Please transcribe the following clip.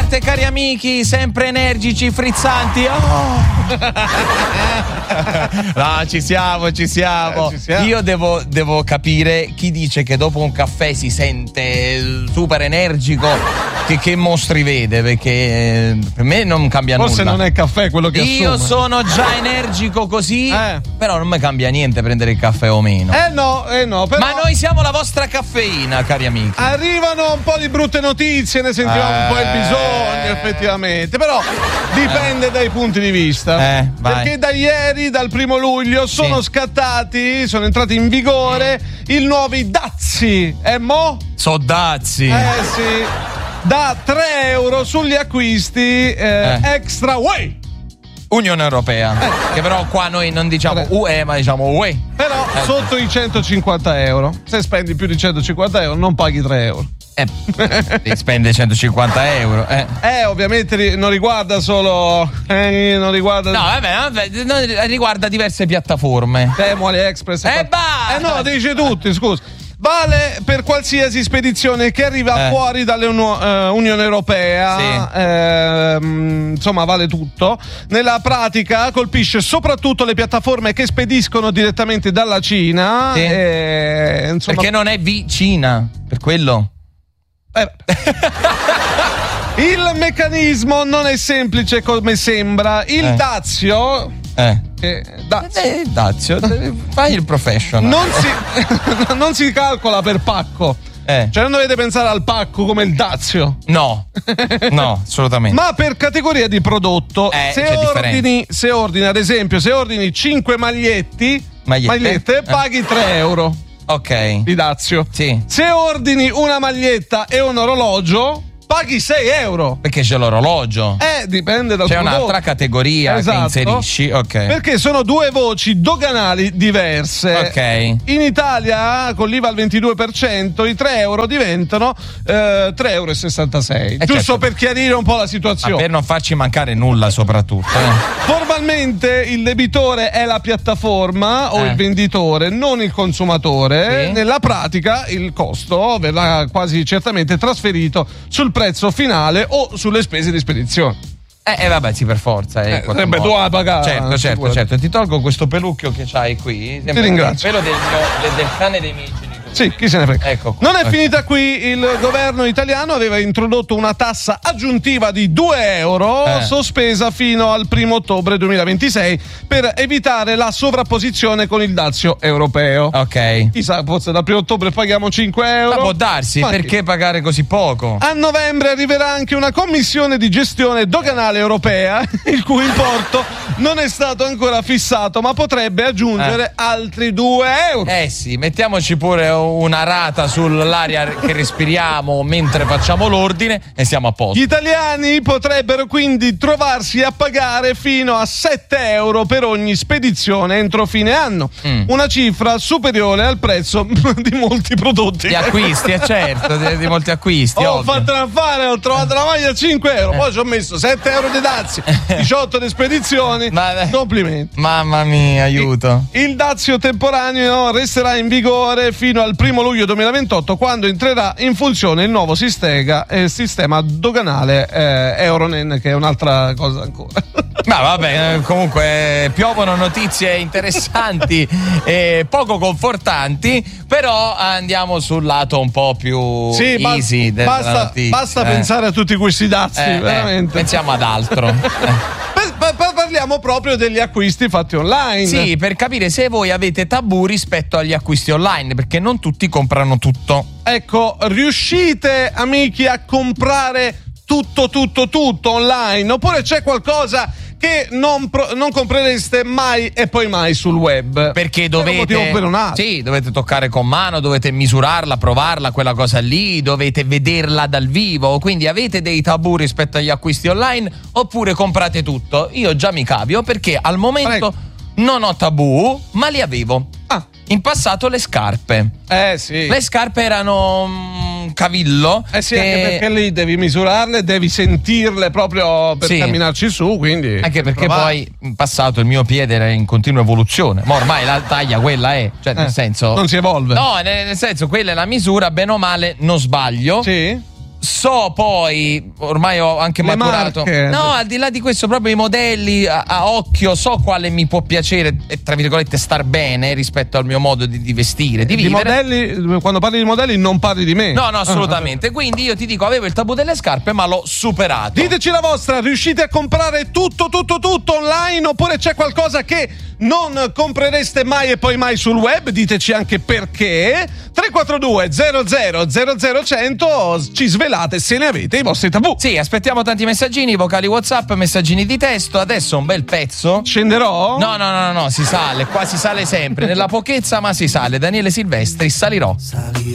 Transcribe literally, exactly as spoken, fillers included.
parte, cari amici, sempre energici, frizzanti. Oh. No, ci siamo, ci siamo. Eh, ci siamo. Io devo, devo capire chi dice che dopo un caffè si sente super energico, che, che mostri vede, perché per me non cambia Forse nulla. Forse non è caffè quello che Io assume. sono già energico così, eh. però non mi cambia niente prendere il caffè o meno. Eh no, eh no. Però... Ma noi siamo la vostra caffeina, cari amici. Arrivano un po' di brutte notizie, ne sentiamo eh. un po' il bisogno, effettivamente. Però dipende eh. dai punti di vista. Eh, perché da ieri, dal primo luglio, sono sì. scattati, sono entrati in vigore i nuovi dazi. E mo? So dazi. Eh sì. Da tre euro sugli acquisti eh, eh. extra way. Unione Europea, eh. che però qua noi non diciamo U E ma diciamo U E. Però eh. sotto i centocinquanta euro, se spendi più di centocinquanta euro non paghi tre euro. Eh, spende centocinquanta euro. Eh. eh, ovviamente non riguarda solo. Eh, non riguarda. No, vabbè, vabbè, riguarda diverse piattaforme. Temo, AliExpress. Eh, basta! Eh, no, dice tutti, scusa. Vale per qualsiasi spedizione che arriva eh. fuori dall'Unione uh, Europea, sì. eh, insomma vale tutto. Nella pratica colpisce soprattutto le piattaforme che spediscono direttamente dalla Cina, sì. e, insomma... perché non è vicina, per quello. Eh. Il meccanismo non è semplice come sembra. Il eh. Dazio Eh. Eh, Dazio. Eh, Dazio, fai il professional. Non si, non si calcola per pacco. Eh. Cioè non dovete pensare al pacco come il Dazio. No, no, assolutamente. Ma per categoria di prodotto, eh, se ordini, se ordini, ad esempio, se ordini cinque maglietti, magliette, magliette eh. paghi tre euro. Ok. Di Dazio. Sì. Se ordini una maglietta e un orologio, paghi sei euro. Perché c'è l'orologio. Eh, dipende dal C'è prodotto. un'altra categoria esatto. che inserisci, ok. Perché sono due voci doganali diverse. Ok. In Italia, con l'I V A al ventidue per cento, i tre euro diventano eh, tre euro e sessantasei. Eh, giusto certo. per chiarire un po' la situazione. Ma per non farci mancare nulla, soprattutto. Eh. Formalmente il debitore è la piattaforma o eh. il venditore, non il consumatore. Sì. Nella pratica il costo verrà quasi certamente trasferito sul prezzo finale o sulle spese di spedizione. Eh, eh vabbè, sì, per forza. Eh, eh, beh, tu la pagare. Certo, certo, certo. Ti tolgo questo pelucchio che c'hai qui. Ti ringrazio. Il pelo del, del, del cane dei miei genitori. Sì, chi se ne frega. Ecco qua. Non è okay. finita qui, il governo italiano aveva introdotto una tassa aggiuntiva di due euro eh. sospesa fino al primo ottobre duemilaventisei per evitare la sovrapposizione con il dazio europeo. Ok. Chissà, forse dal primo ottobre paghiamo cinque euro. Ma può darsi, Ma perché che... pagare così poco? A novembre arriverà anche una commissione di gestione doganale europea, il cui importo non è stato ancora fissato, ma potrebbe aggiungere eh. altri due euro. Eh sì, mettiamoci pure una rata sull'aria che respiriamo mentre facciamo l'ordine e siamo a posto. Gli italiani potrebbero quindi trovarsi a pagare fino a sette euro per ogni spedizione entro fine anno, mm. una cifra superiore al prezzo di molti prodotti. Di acquisti, è certo, di, di molti acquisti. Ho ovvio. fatto un affare, ho trovato la maglia a cinque euro, eh. poi ci ho messo sette euro di dazi, diciotto di spedizioni. Ma, complimenti. Mamma mia, aiuto. Il, il dazio temporaneo resterà in vigore fino al primo luglio duemilaventotto, quando entrerà in funzione il nuovo sistema, eh, sistema doganale eh, Euronen, che è un'altra cosa ancora. Ma vabbè, comunque piovono notizie interessanti e poco confortanti, però andiamo sul lato un po' più sì, easy della basta, notizia. Basta eh. pensare a tutti questi dazi, eh, veramente. Eh, pensiamo ad altro. Parliamo proprio degli acquisti fatti online. Sì, per capire se voi avete tabù rispetto agli acquisti online, perché non tutti comprano tutto. Ecco, riuscite, amici, a comprare tutto, tutto, tutto online? Oppure c'è qualcosa che non, pro- non comprereste mai e poi mai sul web? Perché dovete, per un motivo o per un altro. Sì, dovete toccare con mano, dovete misurarla, provarla, quella cosa lì, dovete vederla dal vivo. Quindi avete dei tabù rispetto agli acquisti online oppure comprate tutto? Io già mi cavio perché al momento Prego. non ho tabù, ma li avevo. Ah. In passato le scarpe. Eh sì. Le scarpe erano un cavillo. Eh sì, che... anche perché lì devi misurarle, devi sentirle proprio per sì. camminarci su, quindi. Anche perché provare. poi in passato il mio piede era in continua evoluzione. Ma ormai la taglia quella è, cioè nel eh, senso. Non si evolve. No, nel senso, quella è la misura, bene o male, non sbaglio. Sì. so poi, ormai ho anche Le maturato. marche. No, al di là di questo, proprio i modelli a, a occhio, so quale mi può piacere e tra virgolette star bene rispetto al mio modo di, di vestire, di, di vivere. modelli, quando parli di modelli non parli di me. No, no, assolutamente. Quindi io ti dico, avevo il tabù delle scarpe, ma l'ho superato. Diteci la vostra, riuscite a comprare tutto, tutto, tutto online oppure c'è qualcosa che non comprereste mai e poi mai sul web? Diteci anche perché. Tre quattro due zero zero zero zero cento, ci svelate se ne avete i vostri tabù. Sì, aspettiamo tanti messaggini, vocali WhatsApp, messaggini di testo. Adesso un bel pezzo. Scenderò? No, no, no, no, si sale, qua si sale sempre. Nella pochezza, ma si sale. Daniele Silvestri, salirò. Salirò.